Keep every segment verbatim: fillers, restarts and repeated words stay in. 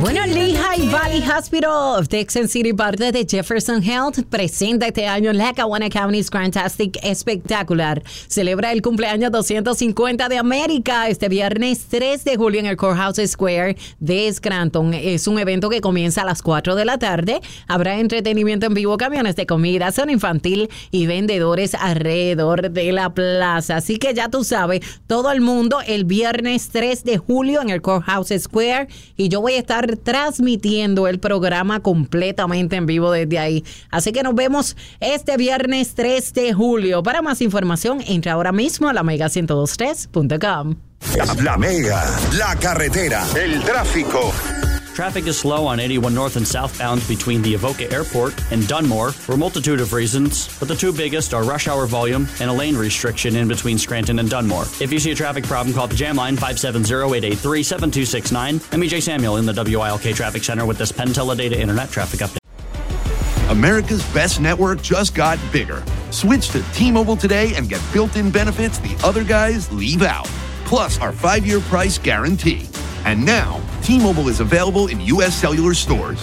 Bueno, Lehigh Valley Hospital of Texas City, parte de Jefferson Health, presenta este año Lackawanna County's Grantastic Espectacular. Celebra el cumpleaños doscientos cincuenta de América este viernes tres de julio en el Courthouse Square de Scranton. Es un evento que comienza a las cuatro de la tarde. Habrá entretenimiento en vivo, camiones de comida, zona infantil y vendedores alrededor de la plaza. Así que ya tú sabes, todo el mundo el viernes tres de julio en el Courthouse Square, y yo voy a estar transmitiendo el programa completamente en vivo desde ahí. Así que nos vemos este viernes tres de julio. Para más información, entra ahora mismo a la mega ciento dos tres punto com. La Mega, la carretera, el tráfico. Traffic is slow on eighty-one north and southbound between the Avoca Airport and Dunmore for a multitude of reasons, but the two biggest are rush hour volume and a lane restriction in between Scranton and Dunmore. If you see a traffic problem, call the Jam Line five seven zero, eight eight three, seven two six nine. I'm E J Samuel in the W I L K Traffic Center with this Penn Teledata Internet Traffic Update. America's best network just got bigger. Switch to T-Mobile today and get built-in benefits the other guys leave out. Plus our five-year price guarantee. And now, T-Mobile is available in U S cellular stores.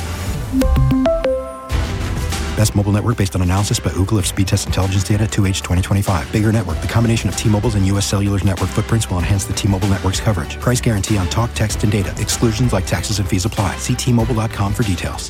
Best mobile network based on analysis by Ookla of speed test intelligence data two H twenty twenty-five. Bigger network. The combination of T-Mobile's and U S Cellular's network footprints will enhance the T-Mobile network's coverage. Price guarantee on talk, text, and data. Exclusions like taxes and fees apply. See T Mobile dot com for details.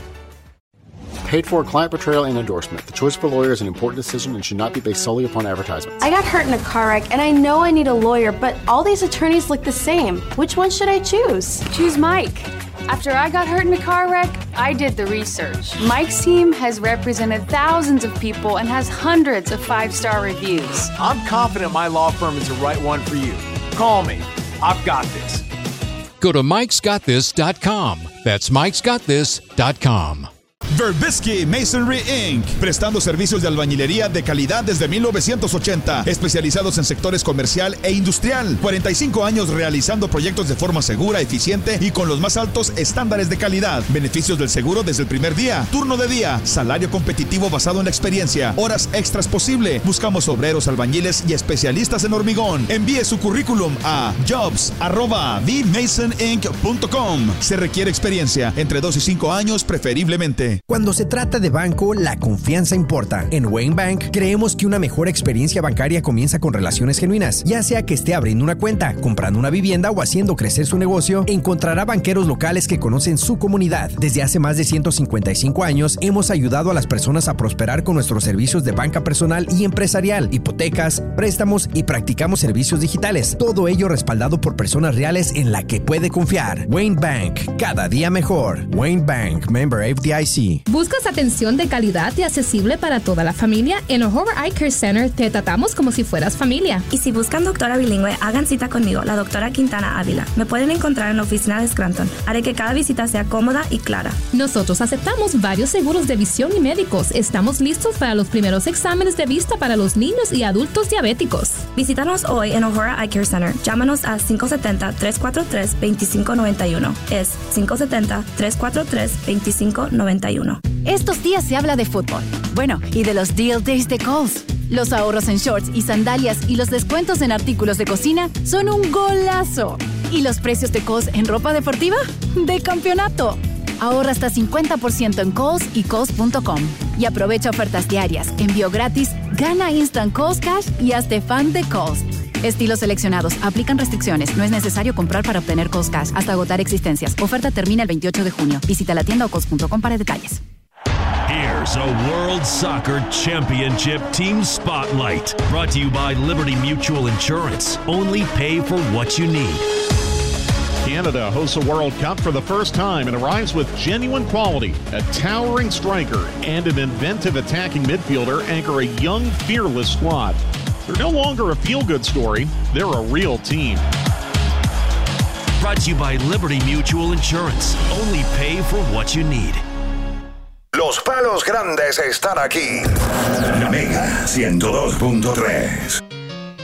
Paid for client portrayal and endorsement. The choice of a lawyer is an important decision and should not be based solely upon advertisements. I got hurt in a car wreck and I know I need a lawyer, but all these attorneys look the same. Which one should I choose? Choose Mike. After I got hurt in a car wreck, I did the research. Mike's team has represented thousands of people and has hundreds of five-star reviews. I'm confident my law firm is the right one for you. Call me. I've got this. Go to mikes got this dot com. That's mikes got this dot com. Verbisky Masonry incorporated, prestando servicios de albañilería de calidad desde mil novecientos ochenta, especializados en sectores comercial e industrial. cuarenta y cinco años realizando proyectos de forma segura, eficiente y con los más altos estándares de calidad. Beneficios del seguro desde el primer día, turno de día, salario competitivo basado en la experiencia, horas extras posible. Buscamos obreros, albañiles y especialistas en hormigón. Envíe su currículum a jobs arroba v mason inc punto com. Se requiere experiencia entre dos y cinco años preferiblemente. Cuando se trata de banco, la confianza importa. En Wayne Bank, creemos que una mejor experiencia bancaria comienza con relaciones genuinas. Ya sea que esté abriendo una cuenta, comprando una vivienda o haciendo crecer su negocio, encontrará banqueros locales que conocen su comunidad. Desde hace más de ciento cincuenta y cinco años, hemos ayudado a las personas a prosperar con nuestros servicios de banca personal y empresarial, hipotecas, préstamos y practicamos servicios digitales. Todo ello respaldado por personas reales en la que puede confiar. Wayne Bank, cada día mejor. Wayne Bank, member F D I C. ¿Buscas atención de calidad y accesible para toda la familia? En O'Hara Eye Care Center te tratamos como si fueras familia. Y si buscan doctora bilingüe, hagan cita conmigo, la doctora Quintana Ávila. Me pueden encontrar en la oficina de Scranton. Haré que cada visita sea cómoda y clara. Nosotros aceptamos varios seguros de visión y médicos. Estamos listos para los primeros exámenes de vista para los niños y adultos diabéticos. Visítanos hoy en O'Hara Eye Care Center. Llámanos a cinco siete cero, tres cuatro tres, dos cinco nueve uno. Es cinco siete cero, tres cuatro tres, dos cinco nueve uno. Estos días se habla de fútbol. Bueno, y de los Deal Days de Kohl's. Los ahorros en shorts y sandalias y los descuentos en artículos de cocina son un golazo. ¿Y los precios de Kohl's en ropa deportiva? ¡De campeonato! Ahorra hasta cincuenta por ciento en Kohl's y Kohl's punto com. Y aprovecha ofertas diarias, envío gratis, gana Instant Kohl's Cash y hazte fan de Kohl's. Estilos seleccionados. Aplican restricciones. No es necesario comprar para obtener Kohl's Cash hasta agotar existencias. Oferta termina el veintiocho de junio. Visita la tienda o Kohl's punto com para detalles. Here's a World Soccer Championship Team Spotlight. Brought to you by Liberty Mutual Insurance. Only pay for what you need. Canada hosts a World Cup for the first time and arrives with genuine quality. A towering striker and an inventive attacking midfielder anchor a young, fearless squad. They're no longer a feel-good story. They're a real team. Brought to you by Liberty Mutual Insurance. Only pay for what you need. Los palos grandes están aquí. Mega ciento dos punto tres.